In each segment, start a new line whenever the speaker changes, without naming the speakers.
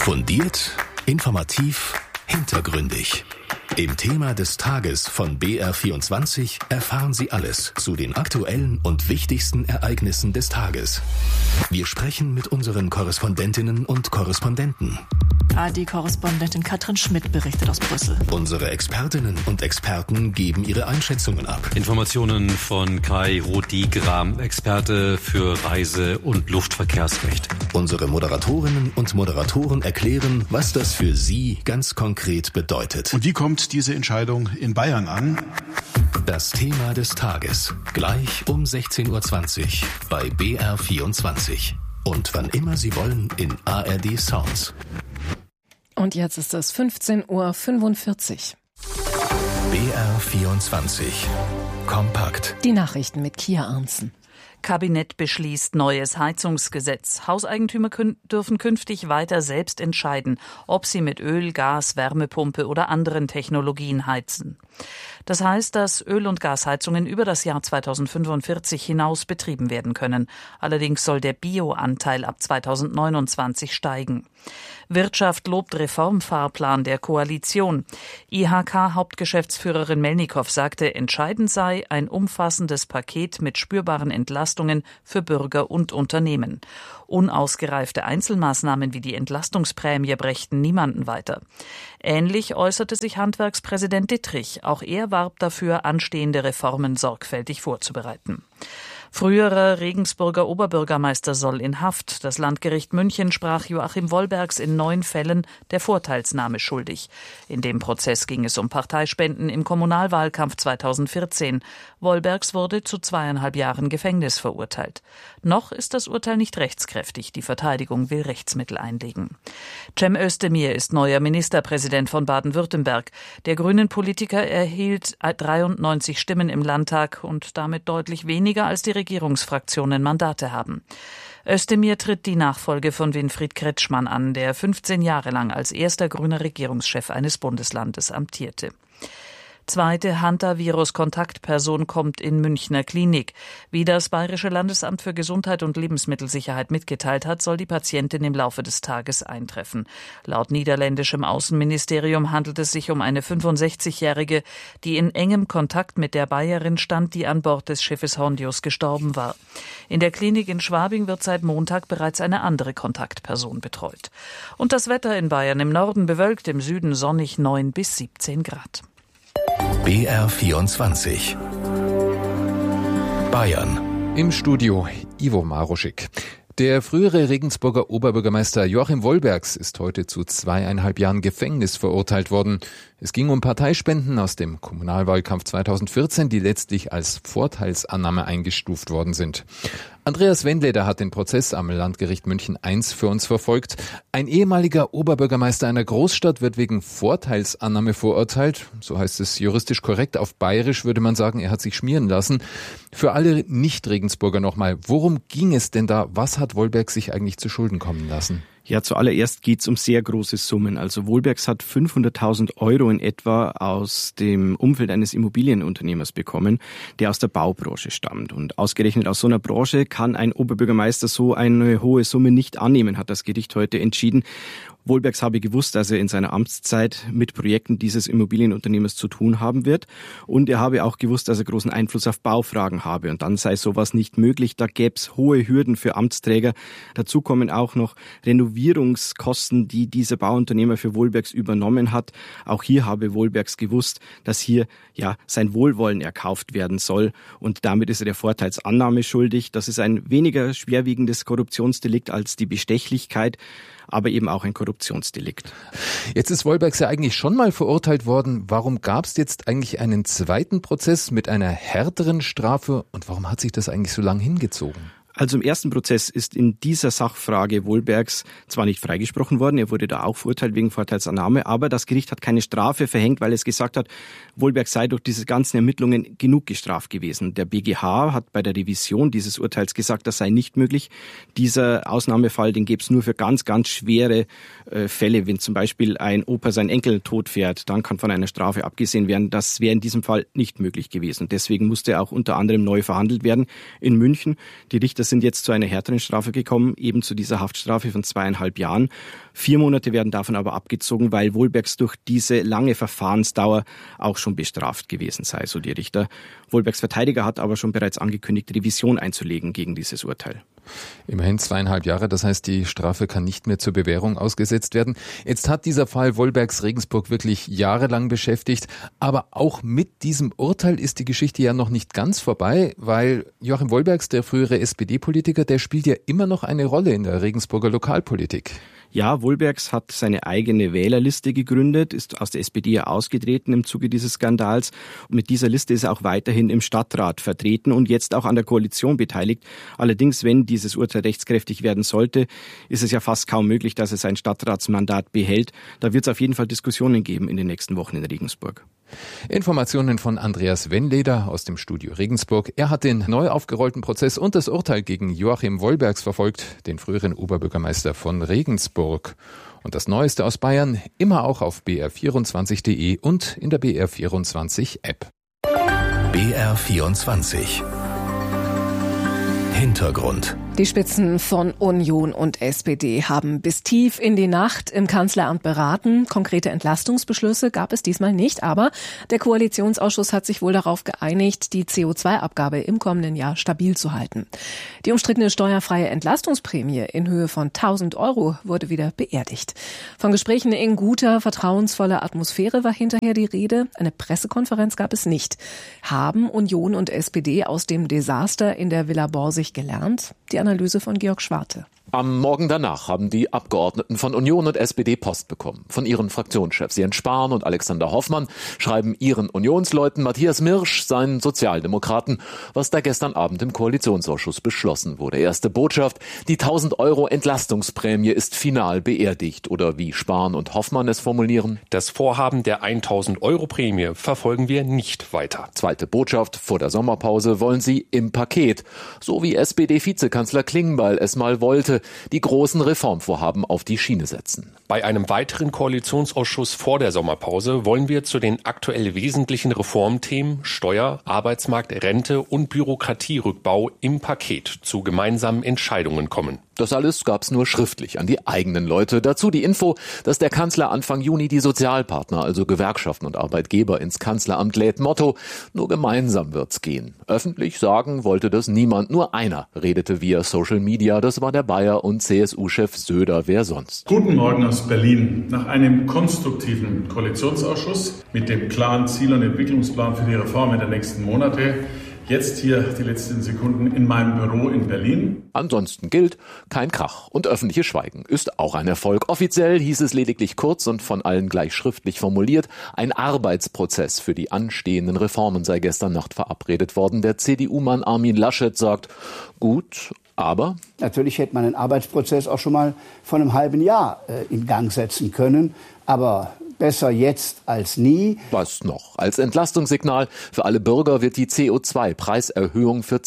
Fundiert, informativ, hintergründig. Im Thema des Tages von BR24 erfahren Sie alles zu den aktuellen und wichtigsten Ereignissen des Tages. Wir sprechen mit unseren Korrespondentinnen und Korrespondenten.
ARD-Korrespondentin Katrin Schmidt berichtet aus Brüssel.
Unsere Expertinnen und Experten geben ihre Einschätzungen ab.
Informationen von Kai Rodigra, Experte für Reise- und Luftverkehrsrecht.
Unsere Moderatorinnen und Moderatoren erklären, was das für Sie ganz konkret bedeutet.
Und wie kommt diese Entscheidung in Bayern an?
Das Thema des Tages, gleich um 16.20 Uhr bei BR24. Und wann immer Sie wollen in ARD Sounds.
Und jetzt ist es 15.45 Uhr.
BR24. Kompakt.
Die Nachrichten mit Kia Arntzen.
Kabinett beschließt neues Heizungsgesetz. Hauseigentümer dürfen künftig weiter selbst entscheiden, ob sie mit Öl, Gas, Wärmepumpe oder anderen Technologien heizen. Das heißt, dass Öl- und Gasheizungen über das Jahr 2045 hinaus betrieben werden können. Allerdings soll der Bio-Anteil ab 2029 steigen. Wirtschaft lobt Reformfahrplan der Koalition. IHK-Hauptgeschäftsführerin Melnikow sagte, entscheidend sei ein umfassendes Paket mit spürbaren Entlastungen für Bürger und Unternehmen. Unausgereifte Einzelmaßnahmen wie die Entlastungsprämie brächten niemanden weiter. Ähnlich äußerte sich Handwerkspräsident Dittrich. Auch er warb dafür, anstehende Reformen sorgfältig vorzubereiten. Früherer Regensburger Oberbürgermeister soll in Haft. Das Landgericht München sprach Joachim Wollbergs in 9 Fällen der Vorteilsnahme schuldig. In dem Prozess ging es um Parteispenden im Kommunalwahlkampf 2014. Wollbergs wurde zu 2,5 Jahren Gefängnis verurteilt. Noch ist das Urteil nicht rechtskräftig. Die Verteidigung will Rechtsmittel einlegen. Cem Özdemir ist neuer Ministerpräsident von Baden-Württemberg. Der Grünen-Politiker erhielt 93 Stimmen im Landtag und damit deutlich weniger als die Regierungsfraktionen Mandate haben. Özdemir tritt die Nachfolge von Winfried Kretschmann an, der 15 Jahre lang als erster grüner Regierungschef eines Bundeslandes amtierte. Zweite Hantavirus-Kontaktperson kommt in Münchner Klinik. Wie das Bayerische Landesamt für Gesundheit und Lebensmittelsicherheit mitgeteilt hat, soll die Patientin im Laufe des Tages eintreffen. Laut niederländischem Außenministerium handelt es sich um eine 65-Jährige, die in engem Kontakt mit der Bayerin stand, die an Bord des Schiffes Hondius gestorben war. In der Klinik in Schwabing wird seit Montag bereits eine andere Kontaktperson betreut. Und das Wetter in Bayern: im Norden bewölkt, im Süden sonnig, 9 bis 17 Grad.
BR24 Bayern.
Im Studio Ivo Maruschik. Der frühere Regensburger Oberbürgermeister Joachim Wollbergs ist heute zu 2,5 Jahren Gefängnis verurteilt worden. Es ging um Parteispenden aus dem Kommunalwahlkampf 2014, die letztlich als Vorteilsannahme eingestuft worden sind. Andreas Wendleder hat den Prozess am Landgericht München I für uns verfolgt. Ein ehemaliger Oberbürgermeister einer Großstadt wird wegen Vorteilsannahme verurteilt. So heißt es juristisch korrekt. Auf Bayerisch würde man sagen, er hat sich schmieren lassen. Für alle Nicht-Regensburger nochmal, worum ging es denn da? Was hat Wollbergs sich eigentlich zu Schulden kommen lassen?
Ja, zuallererst geht's um sehr große Summen. Also Wollbergs hat 500.000 Euro in etwa aus dem Umfeld eines Immobilienunternehmers bekommen, der aus der Baubranche stammt. Und ausgerechnet aus so einer Branche kann ein Oberbürgermeister so eine hohe Summe nicht annehmen, hat das Gericht heute entschieden. Wollbergs habe gewusst, dass er in seiner Amtszeit mit Projekten dieses Immobilienunternehmers zu tun haben wird. Und er habe auch gewusst, dass er großen Einfluss auf Baufragen habe. Und dann sei sowas nicht möglich. Da gäbe es hohe Hürden für Amtsträger. Dazu kommen auch noch Renovierungskosten, die dieser Bauunternehmer für Wollbergs übernommen hat. Auch hier habe Wollbergs gewusst, dass hier ja sein Wohlwollen erkauft werden soll. Und damit ist er der Vorteilsannahme schuldig. Das ist ein weniger schwerwiegendes Korruptionsdelikt als die Bestechlichkeit, aber eben auch ein Korruptionsdelikt.
Jetzt ist Wollbergs ja eigentlich schon mal verurteilt worden. Warum gab es jetzt eigentlich einen zweiten Prozess mit einer härteren Strafe und warum hat sich das eigentlich so lang hingezogen?
Also im ersten Prozess ist in dieser Sachfrage Wollbergs zwar nicht freigesprochen worden, er wurde da auch verurteilt wegen Vorteilsannahme, aber das Gericht hat keine Strafe verhängt, weil es gesagt hat, Wollbergs sei durch diese ganzen Ermittlungen genug gestraft gewesen. Der BGH hat bei der Revision dieses Urteils gesagt, das sei nicht möglich. Dieser Ausnahmefall, den gäbe es nur für ganz, ganz schwere Fälle. Wenn zum Beispiel ein Opa seinen Enkel totfährt, dann kann von einer Strafe abgesehen werden. Das wäre in diesem Fall nicht möglich gewesen. Deswegen musste auch unter anderem neu verhandelt werden in München. Die Richter sind jetzt zu einer härteren Strafe gekommen, eben zu dieser Haftstrafe von 2,5 Jahren. 4 Monate werden davon aber abgezogen, weil Wohlbergs durch diese lange Verfahrensdauer auch schon bestraft gewesen sei, so die Richter. Wohlbergs Verteidiger hat aber schon bereits angekündigt, Revision einzulegen gegen dieses Urteil.
Immerhin 2,5 Jahre, das heißt, die Strafe kann nicht mehr zur Bewährung ausgesetzt werden. Jetzt hat dieser Fall Wohlbergs Regensburg wirklich jahrelang beschäftigt, aber auch mit diesem Urteil ist die Geschichte ja noch nicht ganz vorbei, weil Joachim Wohlbergs, der frühere SPD-Politiker, der spielt ja immer noch eine Rolle in der Regensburger Lokalpolitik.
Ja, Wohlbergs hat seine eigene Wählerliste gegründet, ist aus der SPD ausgetreten im Zuge dieses Skandals. Und mit dieser Liste ist er auch weiterhin im Stadtrat vertreten und jetzt auch an der Koalition beteiligt. Allerdings, wenn dieses Urteil rechtskräftig werden sollte, ist es ja fast kaum möglich, dass er sein Stadtratsmandat behält. Da wird es auf jeden Fall Diskussionen geben in den nächsten Wochen in Regensburg.
Informationen von Andreas Wennleder aus dem Studio Regensburg. Er hat den neu aufgerollten Prozess und das Urteil gegen Joachim Wohlbergs verfolgt, den früheren Oberbürgermeister von Regensburg. Und das Neueste aus Bayern immer auch auf br24.de und in der BR24-App.
BR24 Hintergrund.
Die Spitzen von Union und SPD haben bis tief in die Nacht im Kanzleramt beraten. Konkrete Entlastungsbeschlüsse gab es diesmal nicht, aber der Koalitionsausschuss hat sich wohl darauf geeinigt, die CO2-Abgabe im kommenden Jahr stabil zu halten. Die umstrittene steuerfreie Entlastungsprämie in Höhe von 1.000 € wurde wieder beerdigt. Von Gesprächen in guter, vertrauensvoller Atmosphäre war hinterher die Rede. Eine Pressekonferenz gab es nicht. Haben Union und SPD aus dem Desaster in der Villa Borsig gelernt? Die Analyse von Georg Schwarte.
Am Morgen danach haben die Abgeordneten von Union und SPD Post bekommen. Von ihren Fraktionschefs Jens Spahn und Alexander Hoffmann schreiben ihren Unionsleuten Matthias Mirsch, seinen Sozialdemokraten, was da gestern Abend im Koalitionsausschuss beschlossen wurde. Erste Botschaft: Die 1.000 € Entlastungsprämie ist final beerdigt. Oder wie Spahn und Hoffmann es formulieren:
Das Vorhaben der 1.000 € Prämie verfolgen wir nicht weiter.
Zweite Botschaft: Vor der Sommerpause wollen sie im Paket, so wie SPD-Vizekanzler Klingbeil es mal wollte, die großen Reformvorhaben auf die Schiene setzen.
Bei einem weiteren Koalitionsausschuss vor der Sommerpause wollen wir zu den aktuell wesentlichen Reformthemen Steuer, Arbeitsmarkt, Rente und Bürokratierückbau im Paket zu gemeinsamen Entscheidungen kommen.
Das alles gab's nur schriftlich an die eigenen Leute. Dazu die Info, dass der Kanzler Anfang Juni die Sozialpartner, also Gewerkschaften und Arbeitgeber, ins Kanzleramt lädt. Motto: Nur gemeinsam wird's gehen. Öffentlich sagen wollte das niemand. Nur einer redete via Social Media. Das war der Bayer- und CSU-Chef Söder. Wer sonst?
Guten Morgen aus Berlin. Nach einem konstruktiven Koalitionsausschuss mit dem klaren Ziel- und Entwicklungsplan für die Reformen der nächsten Monate jetzt hier die letzten Sekunden in meinem Büro in Berlin.
Ansonsten gilt kein Krach und öffentliches Schweigen ist auch ein Erfolg. Offiziell hieß es lediglich kurz und von allen gleich schriftlich formuliert: Ein Arbeitsprozess für die anstehenden Reformen sei gestern Nacht verabredet worden. Der CDU-Mann Armin Laschet sagt: Gut, aber
natürlich hätte man einen Arbeitsprozess auch schon mal vor einem halben Jahr in Gang setzen können, aber besser jetzt als nie.
Was noch? Als Entlastungssignal für alle Bürger wird die CO2-Preiserhöhung für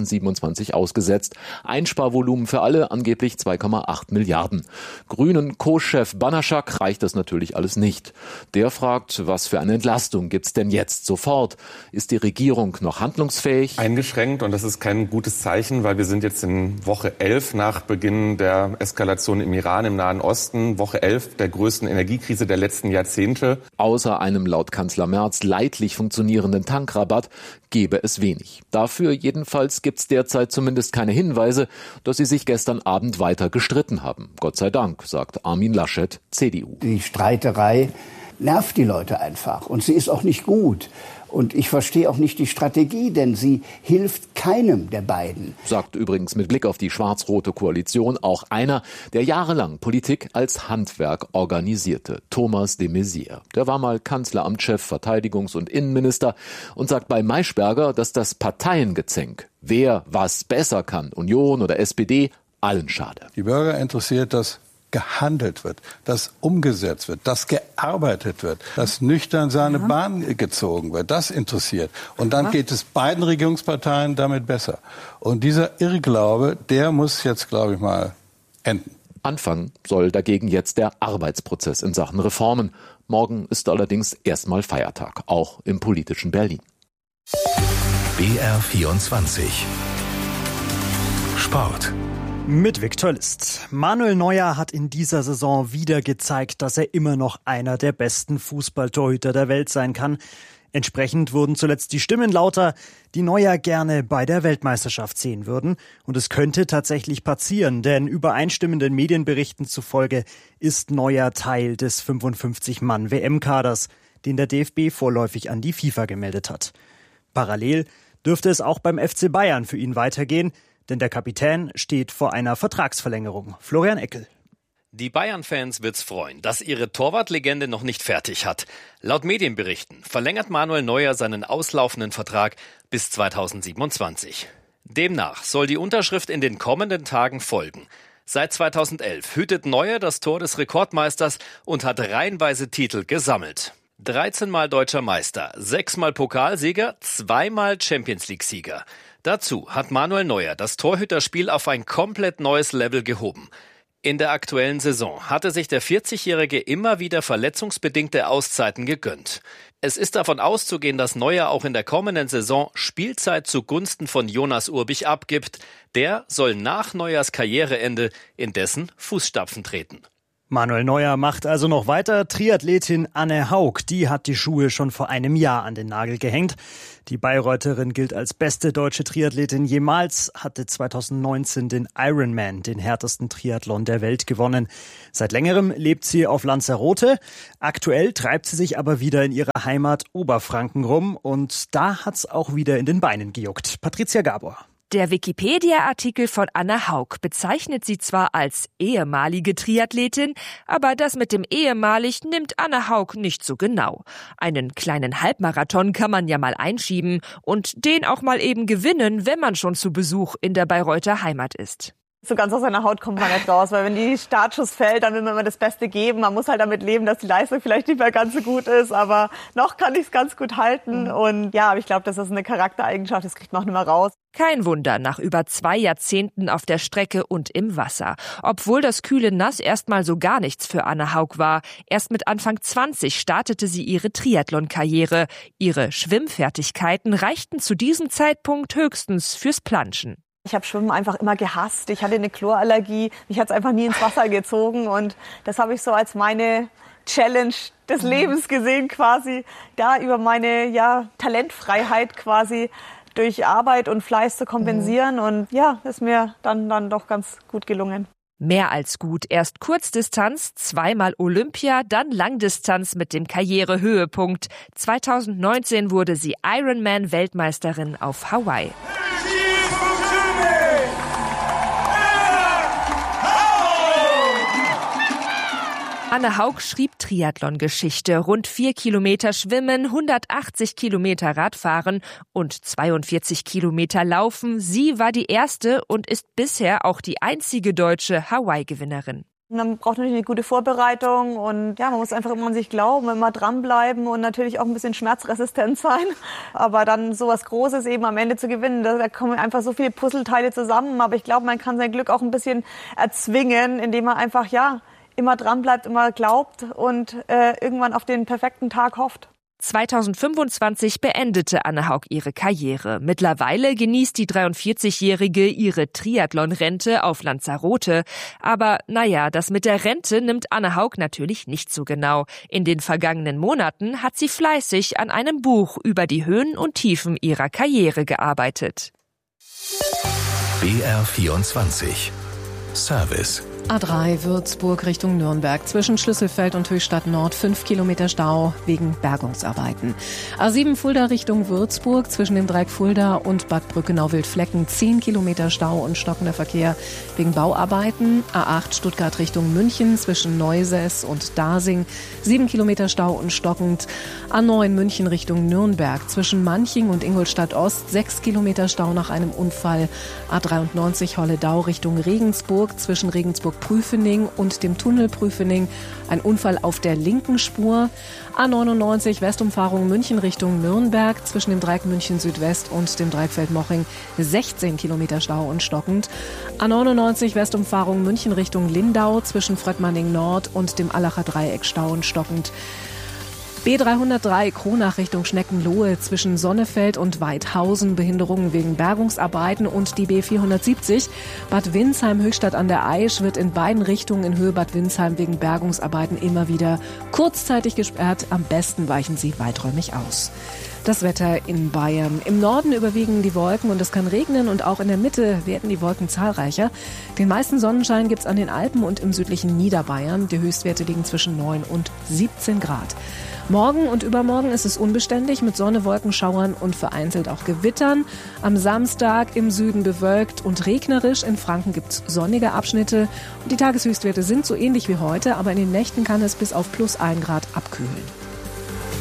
2027 ausgesetzt. Einsparvolumen für alle angeblich 2,8 Milliarden. Grünen Co-Chef Banaschak reicht das natürlich alles nicht. Der fragt, was für eine Entlastung gibt's denn jetzt sofort? Ist die Regierung noch handlungsfähig?
Eingeschränkt, und das ist kein gutes Zeichen, weil wir sind jetzt in Woche 11 nach Beginn der Eskalation im Iran, im Nahen Osten. Woche 11 der größten Energiekrise der letzten Jahrzehnte.
Außer einem laut Kanzler Merz leidlich funktionierenden Tankrabatt gäbe es wenig. Dafür jedenfalls gibt's derzeit zumindest keine Hinweise, dass sie sich gestern Abend weiter gestritten haben. Gott sei Dank, sagt Armin Laschet, CDU.
Die Streiterei nervt die Leute einfach und sie ist auch nicht gut. Und ich verstehe auch nicht die Strategie, denn sie hilft keinem der beiden.
Sagt übrigens mit Blick auf die schwarz-rote Koalition auch einer, der jahrelang Politik als Handwerk organisierte, Thomas de Maizière. Der war mal Kanzleramtschef, Verteidigungs- und Innenminister und sagt bei Maischberger, dass das Parteiengezänk, wer was besser kann, Union oder SPD, allen schade.
Die Bürger interessiert das gehandelt wird, dass umgesetzt wird, dass gearbeitet wird, dass nüchtern seine Bahn gezogen wird. Das interessiert. Und dann geht es beiden Regierungsparteien damit besser. Und dieser Irrglaube, der muss jetzt, glaube ich mal, enden.
Anfangen soll dagegen jetzt der Arbeitsprozess in Sachen Reformen. Morgen ist allerdings erstmal Feiertag, auch im politischen Berlin.
BR24 Sport.
Mit Viktor List. Manuel Neuer hat in dieser Saison wieder gezeigt, dass er immer noch einer der besten Fußballtorhüter der Welt sein kann. Entsprechend wurden zuletzt die Stimmen lauter, die Neuer gerne bei der Weltmeisterschaft sehen würden. Und es könnte tatsächlich passieren, denn übereinstimmenden Medienberichten zufolge ist Neuer Teil des 55-Mann-WM-Kaders, den der DFB vorläufig an die FIFA gemeldet hat. Parallel dürfte es auch beim FC Bayern für ihn weitergehen, denn der Kapitän steht vor einer Vertragsverlängerung. Florian Eckel.
Die Bayern-Fans wird's freuen, dass ihre Torwartlegende noch nicht fertig hat. Laut Medienberichten verlängert Manuel Neuer seinen auslaufenden Vertrag bis 2027. Demnach soll die Unterschrift in den kommenden Tagen folgen. Seit 2011 hütet Neuer das Tor des Rekordmeisters und hat reihenweise Titel gesammelt. 13-mal Deutscher Meister, 6-mal Pokalsieger, 2-mal Champions-League-Sieger. Dazu hat Manuel Neuer das Torhüterspiel auf ein komplett neues Level gehoben. In der aktuellen Saison hatte sich der 40-Jährige immer wieder verletzungsbedingte Auszeiten gegönnt. Es ist davon auszugehen, dass Neuer auch in der kommenden Saison Spielzeit zugunsten von Jonas Urbich abgibt. Der soll nach Neuers Karriereende in dessen Fußstapfen treten.
Manuel Neuer macht also noch weiter. Triathletin Anne Haug, die hat die Schuhe schon vor einem Jahr an den Nagel gehängt. Die Bayreutherin gilt als beste deutsche Triathletin jemals, hatte 2019 den Ironman, den härtesten Triathlon der Welt, gewonnen. Seit längerem lebt sie auf Lanzarote. Aktuell treibt sie sich aber wieder in ihrer Heimat Oberfranken rum und da hat's auch wieder in den Beinen gejuckt. Patricia Gabor.
Der Wikipedia-Artikel von Anne Haug bezeichnet sie zwar als ehemalige Triathletin, aber das mit dem ehemalig nimmt Anne Haug nicht so genau. Einen kleinen Halbmarathon kann man ja mal einschieben und den auch mal eben gewinnen, wenn man schon zu Besuch in der Bayreuther Heimat ist.
So ganz aus seiner Haut kommt man nicht raus, weil wenn die Startschuss fällt, dann will man immer das Beste geben. Man muss halt damit leben, dass die Leistung vielleicht nicht mehr ganz so gut ist, aber noch kann ich es ganz gut halten. Und ja, aber ich glaube, das ist eine Charaktereigenschaft, das kriegt man auch nicht mehr raus.
Kein Wunder, nach über 2 Jahrzehnten auf der Strecke und im Wasser. Obwohl das kühle Nass erstmal so gar nichts für Anne Haug war. Erst mit Anfang 20 startete sie ihre Triathlon-Karriere. Ihre Schwimmfertigkeiten reichten zu diesem Zeitpunkt höchstens fürs Planschen.
Ich habe Schwimmen einfach immer gehasst. Ich hatte eine Chlorallergie. Mich hat es einfach nie ins Wasser gezogen. Und das habe ich so als meine Challenge des Lebens gesehen quasi. Da über meine Talentfreiheit quasi durch Arbeit und Fleiß zu kompensieren. Und ja, ist mir dann doch ganz gut gelungen.
Mehr als gut. Erst Kurzdistanz, 2-mal Olympia, dann Langdistanz mit dem Karrierehöhepunkt. 2019 wurde sie Ironman-Weltmeisterin auf Hawaii. Anne Haug schrieb Triathlon-Geschichte. Rund 4 Kilometer Schwimmen, 180 Kilometer Radfahren und 42 Kilometer Laufen. Sie war die erste und ist bisher auch die einzige deutsche Hawaii-Gewinnerin.
Man braucht natürlich eine gute Vorbereitung und ja, man muss einfach immer an sich glauben, immer dranbleiben und natürlich auch ein bisschen schmerzresistent sein. Aber dann sowas Großes eben am Ende zu gewinnen, da kommen einfach so viele Puzzleteile zusammen. Aber ich glaube, man kann sein Glück auch ein bisschen erzwingen, indem man einfach, immer dran bleibt, immer glaubt und irgendwann auf den perfekten Tag hofft.
2025 beendete Anne Haug ihre Karriere. Mittlerweile genießt die 43-Jährige ihre Triathlon-Rente auf Lanzarote. Aber das mit der Rente nimmt Anne Haug natürlich nicht so genau. In den vergangenen Monaten hat sie fleißig an einem Buch über die Höhen und Tiefen ihrer Karriere gearbeitet.
BR24 Service.
A3 Würzburg Richtung Nürnberg. Zwischen Schlüsselfeld und Höchstadt Nord 5 Kilometer Stau wegen Bergungsarbeiten. A7 Fulda Richtung Würzburg. Zwischen dem Dreieck Fulda und Bad Brückenau-Wildflecken 10 Kilometer Stau und stockender Verkehr wegen Bauarbeiten. A8 Stuttgart Richtung München. Zwischen Neusäß und Dasing 7 Kilometer Stau und stockend. A9 München Richtung Nürnberg. Zwischen Manching und Ingolstadt Ost 6 Kilometer Stau nach einem Unfall. A93 Holledau Richtung Regensburg. Zwischen Regensburg-Prüfening und dem Tunnel Prüfening ein Unfall auf der linken Spur. A99 Westumfahrung München Richtung Nürnberg. Zwischen dem Dreieck München Südwest und dem Dreieck Feldmoching 16 Kilometer Stau und stockend. A99 Westumfahrung München Richtung Lindau. Zwischen Fröttmanning Nord und dem Allacher Dreieck Stau und stockend. B303 Kronach Richtung Schneckenlohe zwischen Sonnefeld und Weidhausen, Behinderungen wegen Bergungsarbeiten, und die B470 Bad Windsheim-Höchstadt an der Aisch wird in beiden Richtungen in Höhe Bad Windsheim wegen Bergungsarbeiten immer wieder kurzzeitig gesperrt. Am besten weichen Sie weiträumig aus. Das Wetter in Bayern. Im Norden überwiegen die Wolken und es kann regnen, und auch in der Mitte werden die Wolken zahlreicher. Den meisten Sonnenschein gibt's an den Alpen und im südlichen Niederbayern. Die Höchstwerte liegen zwischen 9 und 17 Grad. Morgen und übermorgen ist es unbeständig mit Sonne, Wolkenschauern und vereinzelt auch Gewittern. Am Samstag im Süden bewölkt und regnerisch. In Franken gibt's sonnige Abschnitte. Und die Tageshöchstwerte sind so ähnlich wie heute, aber in den Nächten kann es bis auf +1 Grad abkühlen.